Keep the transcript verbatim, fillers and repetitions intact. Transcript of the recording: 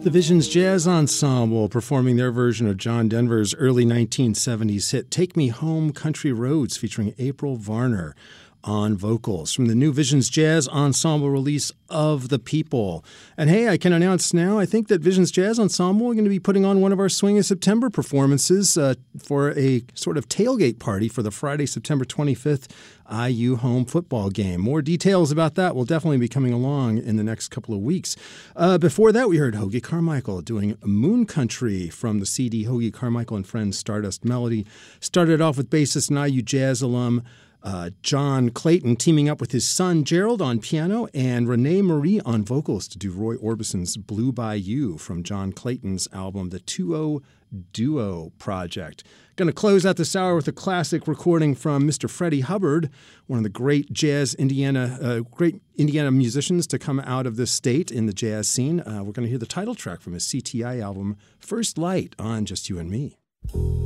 The Visions Jazz Ensemble performing their version of John Denver's early nineteen seventies hit Take Me Home Country Roads featuring April Varner on vocals from the new Visions Jazz Ensemble release of The People. And hey, I can announce now, I think that Visions Jazz Ensemble are going to be putting on one of our Swing in September performances uh, for a sort of tailgate party for the Friday, September twenty-fifth I U home football game. More details about that will definitely be coming along in the next couple of weeks. Uh, before that, we heard Hoagy Carmichael doing Moon Country from the C D Hoagy Carmichael and Friends Stardust Melody. Started off with bassist and I U Jazz alum Uh, John Clayton teaming up with his son Gerald on piano and Renee Marie on vocals to do Roy Orbison's Blue Bayou from John Clayton's album The two oh Duo Project. Going to close out this hour with a classic recording from Mister Freddie Hubbard, one of the great jazz Indiana, uh, great Indiana musicians to come out of this state in the jazz scene. Uh, we're going to hear the title track from his C T I album First Light on Just You and Me.